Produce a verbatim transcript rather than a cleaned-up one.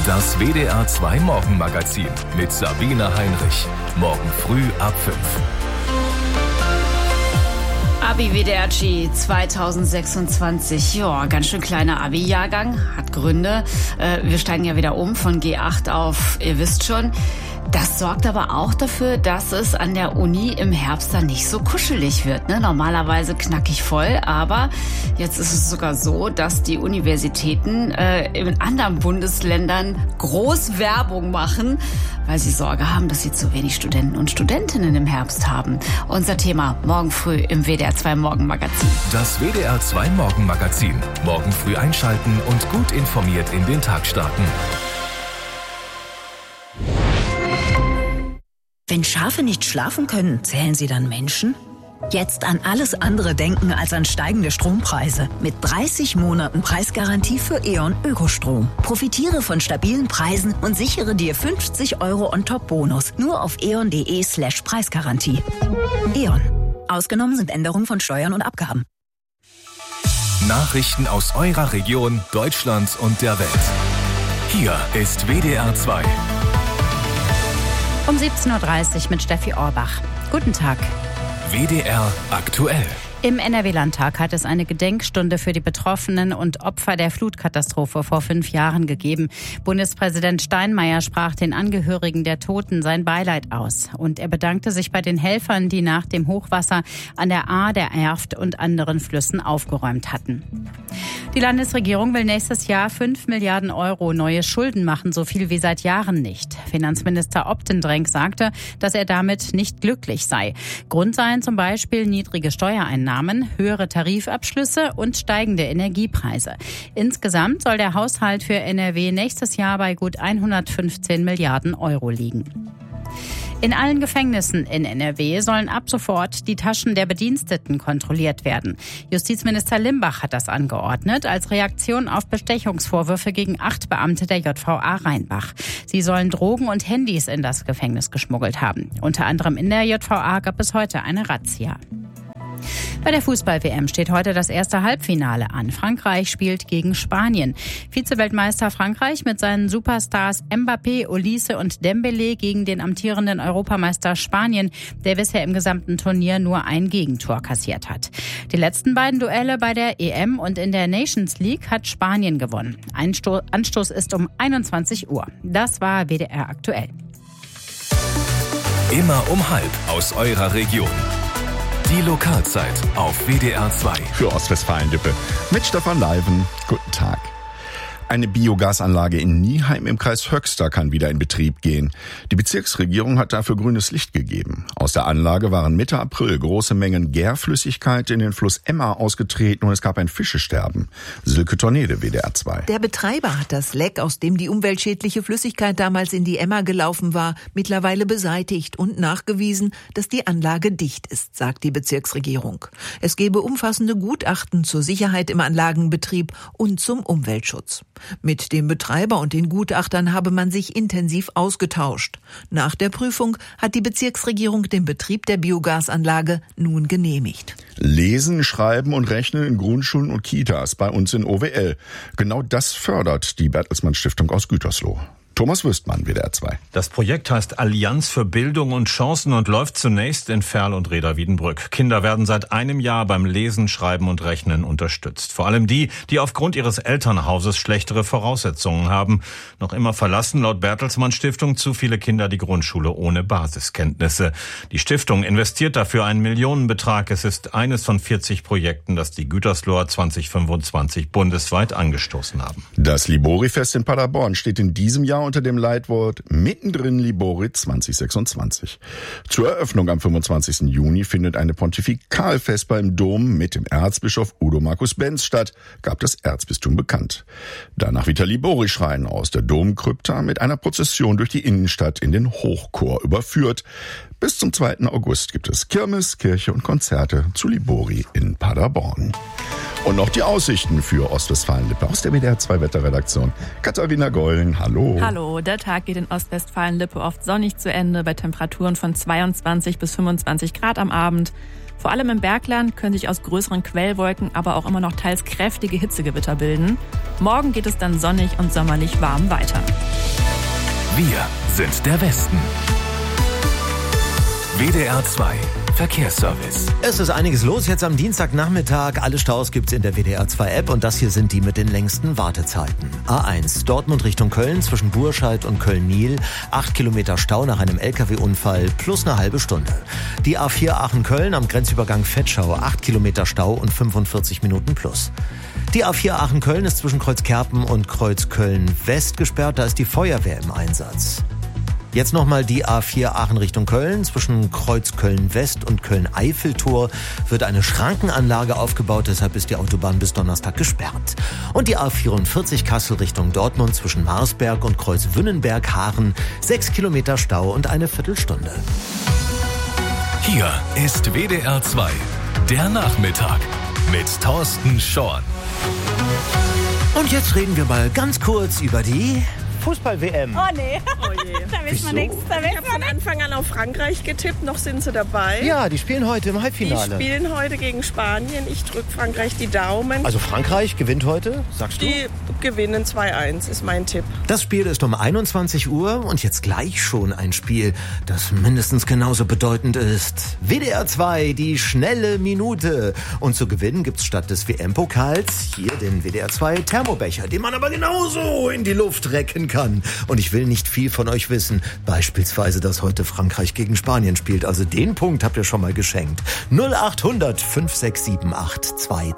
Das W D R zwei Morgenmagazin mit Sabine Heinrich. Morgen früh ab fünf. Abi-W D R G zweitausendsechsundzwanzig. Ja, ganz schön kleiner Abi-Jahrgang. Hat Gründe. Äh, wir steigen ja wieder um von G acht auf, ihr wisst schon. Das sorgt aber auch dafür, dass es an der Uni im Herbst dann nicht so kuschelig wird. Ne? Normalerweise knackig voll, aber jetzt ist es sogar so, dass die Universitäten äh, in anderen Bundesländern groß Werbung machen, weil sie Sorge haben, dass sie zu wenig Studenten und Studentinnen im Herbst haben. Unser Thema morgen früh im W D R zwei Morgenmagazin. Das W D R zwei Morgenmagazin. Morgen früh einschalten und gut informiert in den Tag starten. Wenn Schafe nicht schlafen können, zählen sie dann Menschen? Jetzt an alles andere denken als an steigende Strompreise. Mit dreißig Monaten Preisgarantie für E.ON Ökostrom. Profitiere von stabilen Preisen und sichere dir fünfzig Euro On-Top-Bonus. Nur auf eon.de slash Preisgarantie. E.ON. Ausgenommen sind Änderungen von Steuern und Abgaben. Nachrichten aus eurer Region, Deutschland und der Welt. Hier ist W D R zwei. Um siebzehn Uhr dreißig mit Steffi Orbach. Guten Tag. W D R aktuell. Im N R W-Landtag hat es eine Gedenkstunde für die Betroffenen und Opfer der Flutkatastrophe vor fünf Jahren gegeben. Bundespräsident Steinmeier sprach den Angehörigen der Toten sein Beileid aus. Und er bedankte sich bei den Helfern, die nach dem Hochwasser an der Ahr, der Erft und anderen Flüssen aufgeräumt hatten. Die Landesregierung will nächstes Jahr fünf Milliarden Euro neue Schulden machen, so viel wie seit Jahren nicht. Finanzminister Optendrenk sagte, dass er damit nicht glücklich sei. Grund seien zum Beispiel niedrige Steuereinnahmen, höhere Tarifabschlüsse und steigende Energiepreise. Insgesamt soll der Haushalt für N R W nächstes Jahr bei gut hundertfünfzehn Milliarden Euro liegen. In allen Gefängnissen in N R W sollen ab sofort die Taschen der Bediensteten kontrolliert werden. Justizminister Limbach hat das angeordnet als Reaktion auf Bestechungsvorwürfe gegen acht Beamte der J V A Rheinbach. Sie sollen Drogen und Handys in das Gefängnis geschmuggelt haben. Unter anderem in der J V A gab es heute eine Razzia. Bei der Fußball-W M steht heute das erste Halbfinale an. Frankreich spielt gegen Spanien. Vizeweltmeister Frankreich mit seinen Superstars Mbappé, Olise und Dembélé gegen den amtierenden Europameister Spanien, der bisher im gesamten Turnier nur ein Gegentor kassiert hat. Die letzten beiden Duelle bei der E M und in der Nations League hat Spanien gewonnen. Einsto- Anstoß ist um einundzwanzig Uhr. Das war W D R aktuell. Immer um halb aus eurer Region. Die Lokalzeit auf W D R zwei. Für Ostwestfalen-Lippe mit Stefan Leiven. Guten Tag. Eine Biogasanlage in Nieheim im Kreis Höxter kann wieder in Betrieb gehen. Die Bezirksregierung hat dafür grünes Licht gegeben. Aus der Anlage waren Mitte April große Mengen Gärflüssigkeit in den Fluss Emmer ausgetreten und es gab ein Fischesterben. Silke Tornede, W D R zwei. Der Betreiber hat das Leck, aus dem die umweltschädliche Flüssigkeit damals in die Emmer gelaufen war, mittlerweile beseitigt und nachgewiesen, dass die Anlage dicht ist, sagt die Bezirksregierung. Es gebe umfassende Gutachten zur Sicherheit im Anlagenbetrieb und zum Umweltschutz. Mit dem Betreiber und den Gutachtern habe man sich intensiv ausgetauscht. Nach der Prüfung hat die Bezirksregierung den Betrieb der Biogasanlage nun genehmigt. Lesen, Schreiben und Rechnen in Grundschulen und Kitas bei uns in O W L. Genau das fördert die Bertelsmann Stiftung aus Gütersloh. Thomas Wüstmann, W D R zwei. Das Projekt heißt Allianz für Bildung und Chancen und läuft zunächst in Verl und Reda-Wiedenbrück. Kinder werden seit einem Jahr beim Lesen, Schreiben und Rechnen unterstützt. Vor allem die, die aufgrund ihres Elternhauses schlechtere Voraussetzungen haben. Noch immer verlassen laut Bertelsmann Stiftung zu viele Kinder die Grundschule ohne Basiskenntnisse. Die Stiftung investiert dafür einen Millionenbetrag. Es ist eines von vierzig Projekten, das die Gütersloher zwanzig fünfundzwanzig bundesweit angestoßen haben. Das Libori-Fest in Paderborn steht in diesem Jahr unter dem Leitwort Mittendrin Libori zwanzig sechsundzwanzig. Zur Eröffnung am fünfundzwanzigsten Juni findet eine Pontifikalvesper im Dom mit dem Erzbischof Udo Markus Benz statt, gab das Erzbistum bekannt. Danach wird der Libori-Schrein aus der Domkrypta mit einer Prozession durch die Innenstadt in den Hochchor überführt. Bis zum zweiten August gibt es Kirmes, Kirche und Konzerte zu Libori in Paderborn. Und noch die Aussichten für Ostwestfalen-Lippe aus der W D R zwei Wetterredaktion. Katharina Gollen, hallo. Hallo, der Tag geht in Ostwestfalen-Lippe oft sonnig zu Ende, bei Temperaturen von zweiundzwanzig bis fünfundzwanzig Grad am Abend. Vor allem im Bergland können sich aus größeren Quellwolken aber auch immer noch teils kräftige Hitzegewitter bilden. Morgen geht es dann sonnig und sommerlich warm weiter. Wir sind der Westen. W D R zwei Verkehrsservice. Es ist einiges los jetzt am Dienstagnachmittag. Alle Staus gibt's in der W D R zwei App und das hier sind die mit den längsten Wartezeiten. A eins, Dortmund Richtung Köln zwischen Burscheid und Köln-Niel. Acht Kilometer Stau nach einem L K W-Unfall plus eine halbe Stunde. Die A vier Aachen-Köln am Grenzübergang Vetschau. Acht Kilometer Stau und fünfundvierzig Minuten plus. Die A vier Aachen-Köln ist zwischen Kreuzkerpen und Kreuz Köln-West gesperrt. Da ist die Feuerwehr im Einsatz. Jetzt nochmal die A vier Aachen Richtung Köln. Zwischen Kreuz Köln-West und Köln-Eiffeltor wird eine Schrankenanlage aufgebaut. Deshalb ist die Autobahn bis Donnerstag gesperrt. Und die A vierundvierzig Kassel Richtung Dortmund zwischen Marsberg und Kreuz Wünnenberg-Haaren. Sechs Kilometer Stau und eine Viertelstunde. Hier ist W D R zwei, der Nachmittag mit Thorsten Schorn. Und jetzt reden wir mal ganz kurz über die Fußball-W M. Oh nee, oh je. Da wissen wir nichts. Ich habe von Anfang an auf Frankreich getippt, noch sind sie dabei. Ja, die spielen heute im Halbfinale. Die spielen heute gegen Spanien. Ich drücke Frankreich die Daumen. Also Frankreich gewinnt heute, sagst du? Die gewinnen zwei eins, ist mein Tipp. Das Spiel ist um einundzwanzig Uhr und jetzt gleich schon ein Spiel, das mindestens genauso bedeutend ist. W D R zwei, die schnelle Minute. Und zu gewinnen gibt's statt des W M-Pokals hier den W D R zwei Thermobecher, den man aber genauso in die Luft recken kann. Kann. Und ich will nicht viel von euch wissen. Beispielsweise, dass heute Frankreich gegen Spanien spielt. Also den Punkt habt ihr schon mal geschenkt. null acht hundert fünf sechs sieben acht zwei